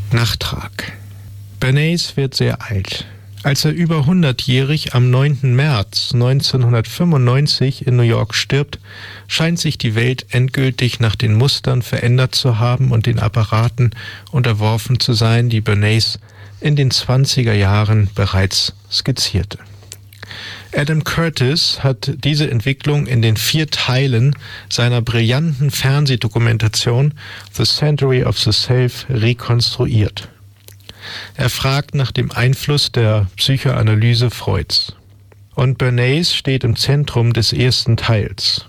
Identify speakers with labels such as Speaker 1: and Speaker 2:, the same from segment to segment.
Speaker 1: Nachtrag. Bernays wird sehr alt. Als er über 100-jährig am 9. März 1995 in New York stirbt, scheint sich die Welt endgültig nach den Mustern verändert zu haben und den Apparaten unterworfen zu sein, die Bernays in den 20er Jahren bereits skizzierte. Adam Curtis hat diese Entwicklung in den 4 Teilen seiner brillanten Fernsehdokumentation The Century of the Self rekonstruiert. Er fragt nach dem Einfluss der Psychoanalyse Freuds. Und Bernays steht im Zentrum des ersten Teils.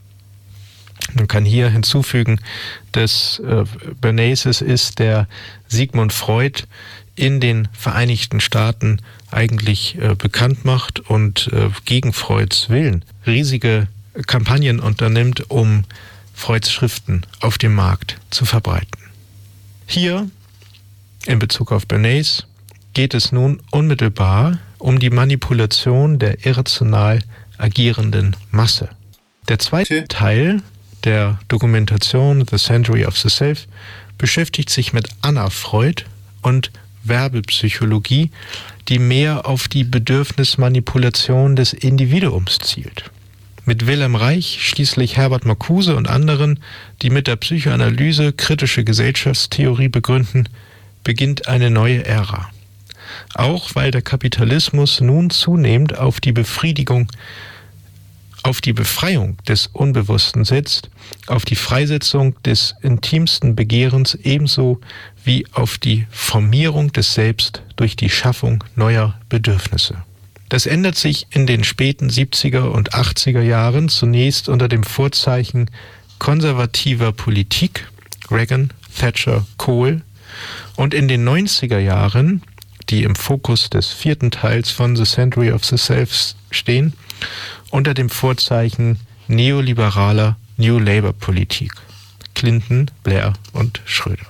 Speaker 1: Man kann hier hinzufügen, dass Bernays es ist, der Sigmund Freud in den Vereinigten Staaten eigentlich bekannt macht und gegen Freuds Willen riesige Kampagnen unternimmt, um Freuds Schriften auf dem Markt zu verbreiten. Hier, in Bezug auf Bernays, geht es nun unmittelbar um die Manipulation der irrational agierenden Masse. Der zweite Teil der Dokumentation The Century of the Self beschäftigt sich mit Anna Freud und Werbepsychologie, die mehr auf die Bedürfnismanipulation des Individuums zielt. Mit Wilhelm Reich, schließlich Herbert Marcuse und anderen, die mit der Psychoanalyse kritische Gesellschaftstheorie begründen, beginnt eine neue Ära. Auch weil der Kapitalismus nun zunehmend auf die Befriedigung, auf die Befreiung des Unbewussten setzt, auf die Freisetzung des intimsten Begehrens ebenso wie auf die Formierung des Selbst durch die Schaffung neuer Bedürfnisse. Das ändert sich in den späten 70er und 80er Jahren zunächst unter dem Vorzeichen konservativer Politik, Reagan, Thatcher, Kohl, und in den 90er Jahren, die im Fokus des 4. Teils von The Century of the Self stehen, unter dem Vorzeichen neoliberaler New Labour Politik, Clinton, Blair und Schröder.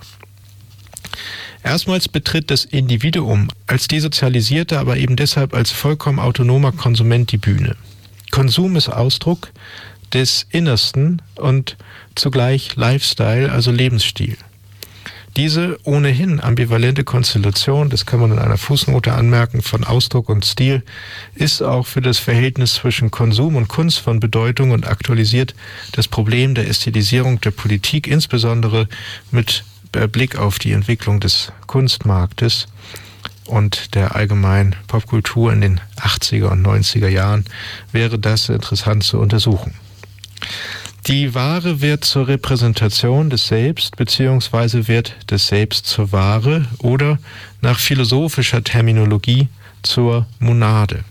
Speaker 1: Erstmals betritt das Individuum als desozialisierter, aber eben deshalb als vollkommen autonomer Konsument die Bühne. Konsum ist Ausdruck des Innersten und zugleich Lifestyle, also Lebensstil. Diese ohnehin ambivalente Konstellation, das kann man in einer Fußnote anmerken, von Ausdruck und Stil, ist auch für das Verhältnis zwischen Konsum und Kunst von Bedeutung und aktualisiert das Problem der Ästhetisierung der Politik, insbesondere mit Blick auf die Entwicklung des Kunstmarktes und der allgemeinen Popkultur in den 80er und 90er Jahren, wäre das interessant zu untersuchen. Die Ware wird zur Repräsentation des Selbst bzw. wird des Selbst zur Ware oder nach philosophischer Terminologie zur Monade.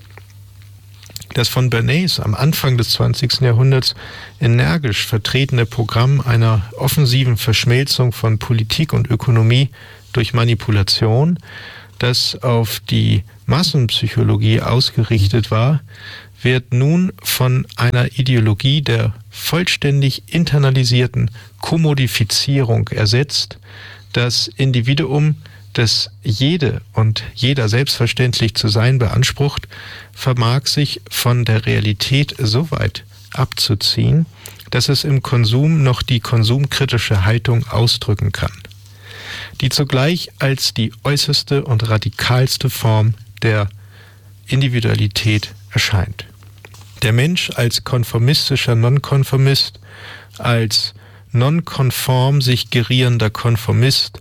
Speaker 1: Das von Bernays am Anfang des 20. Jahrhunderts energisch vertretene Programm einer offensiven Verschmelzung von Politik und Ökonomie durch Manipulation, das auf die Massenpsychologie ausgerichtet war, wird nun von einer Ideologie der vollständig internalisierten Kommodifizierung ersetzt. Das Individuum, das jede und jeder selbstverständlich zu sein beansprucht, vermag sich von der Realität so weit abzuziehen, dass es im Konsum noch die konsumkritische Haltung ausdrücken kann, die zugleich als die äußerste und radikalste Form der Individualität erscheint. Der Mensch als konformistischer Nonkonformist, als nonkonform sich gerierender Konformist.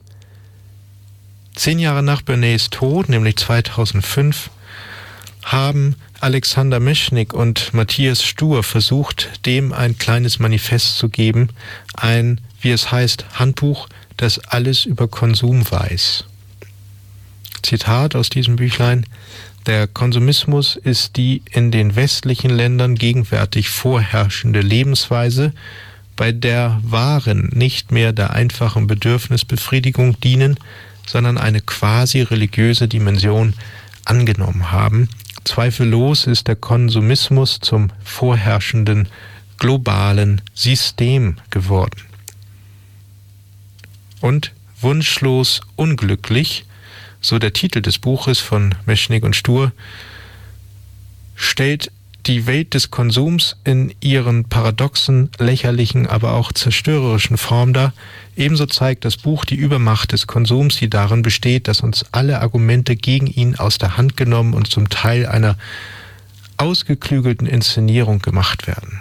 Speaker 1: 10 Jahre nach Bernays Tod, nämlich 2005, haben Alexander Meschnik und Matthias Stuhr versucht, dem ein kleines Manifest zu geben, ein, wie es heißt, Handbuch, das alles über Konsum weiß. Zitat aus diesem Büchlein: Der Konsumismus ist die in den westlichen Ländern gegenwärtig vorherrschende Lebensweise, bei der Waren nicht mehr der einfachen Bedürfnisbefriedigung dienen, sondern eine quasi religiöse Dimension angenommen haben. Zweifellos ist der Konsumismus zum vorherrschenden globalen System geworden. Und wunschlos unglücklich, so der Titel des Buches von Meschnik und Stuhr, stellt die Welt des Konsums in ihren paradoxen, lächerlichen, aber auch zerstörerischen Form dar. Ebenso zeigt das Buch die Übermacht des Konsums, die darin besteht, dass uns alle Argumente gegen ihn aus der Hand genommen und zum Teil einer ausgeklügelten Inszenierung gemacht werden.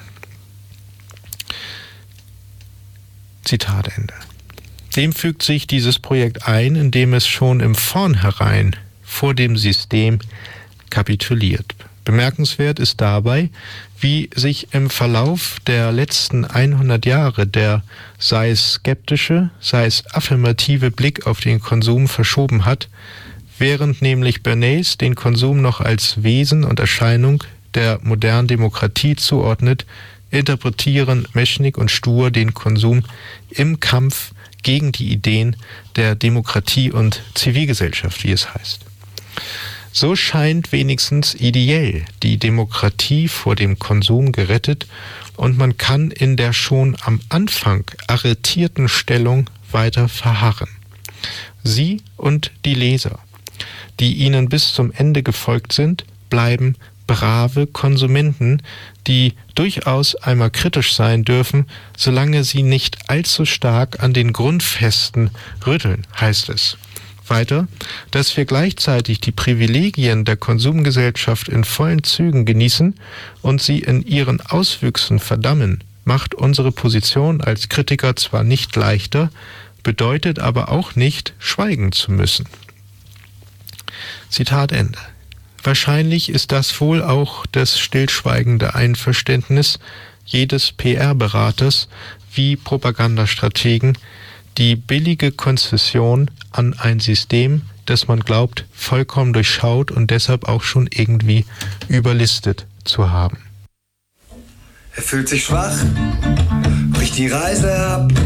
Speaker 1: Zitat Ende. Dem fügt sich dieses Projekt ein, indem es schon im Vornherein vor dem System kapituliert. Bemerkenswert ist dabei, wie sich im Verlauf der letzten 100 Jahre der, sei es skeptische, sei es affirmative Blick auf den Konsum verschoben hat, während nämlich Bernays den Konsum noch als Wesen und Erscheinung der modernen Demokratie zuordnet, interpretieren Meschnik und Stur den Konsum im Kampf gegen die Ideen der Demokratie und Zivilgesellschaft, wie es heißt. So scheint wenigstens ideell die Demokratie vor dem Konsum gerettet und man kann in der schon am Anfang arretierten Stellung weiter verharren. Sie und die Leser, die ihnen bis zum Ende gefolgt sind, bleiben brave Konsumenten, die durchaus einmal kritisch sein dürfen, solange sie nicht allzu stark an den Grundfesten rütteln, heißt es. Weiter, dass wir gleichzeitig die Privilegien der Konsumgesellschaft in vollen Zügen genießen und sie in ihren Auswüchsen verdammen, macht unsere Position als Kritiker zwar nicht leichter, bedeutet aber auch nicht, schweigen zu müssen. Zitat Ende. Wahrscheinlich ist das wohl auch das stillschweigende Einverständnis jedes PR-Beraters wie Propagandastrategen, die billige Konzession an ein System, das man glaubt, vollkommen durchschaut und deshalb auch schon irgendwie überlistet zu haben.
Speaker 2: Er fühlt sich schwach, bricht die Reise ab,